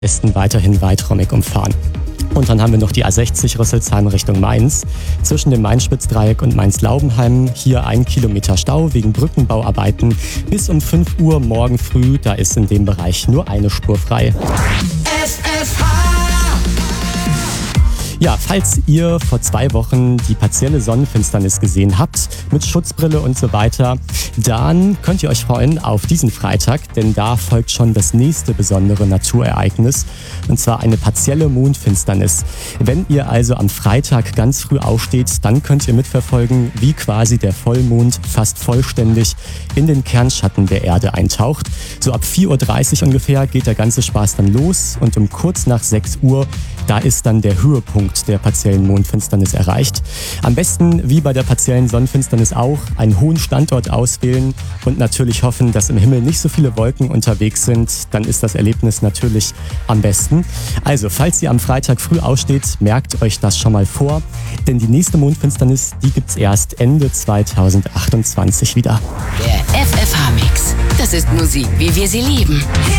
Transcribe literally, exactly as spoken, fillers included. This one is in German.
Ist weiterhin weiträumig umfahren. Und dann haben wir noch die A sechzig Rüsselsheim Richtung Mainz. Zwischen dem Main-Spitz-Dreieck und Mainz-Laubenheim hier ein Kilometer Stau wegen Brückenbauarbeiten. Bis um fünf Uhr morgen früh, da ist in dem Bereich nur eine Spur frei. F F H! Ja, falls ihr vor zwei Wochen die partielle Sonnenfinsternis gesehen habt, mit Schutzbrille und so weiter, dann könnt ihr euch freuen auf diesen Freitag, denn da folgt schon das nächste besondere Naturereignis, und zwar eine partielle Mondfinsternis. Wenn ihr also am Freitag ganz früh aufsteht, dann könnt ihr mitverfolgen, wie quasi der Vollmond fast vollständig in den Kernschatten der Erde eintaucht. So ab vier Uhr dreißig ungefähr geht der ganze Spaß dann los und um kurz nach sechs Uhr, da ist dann der Höhepunkt der partiellen Mondfinsternis erreicht. Am besten, wie bei der partiellen Sonnenfinsternis auch, einen hohen Standort auswählen und natürlich hoffen, dass im Himmel nicht so viele Wolken unterwegs sind. Dann ist das Erlebnis natürlich am besten. Also, falls ihr am Freitag früh aussteht, merkt euch das schon mal vor, denn die nächste Mondfinsternis, die gibt's erst Ende zweitausendachtundzwanzig wieder. Der F F H-Mix. Das ist Musik, wie wir sie lieben.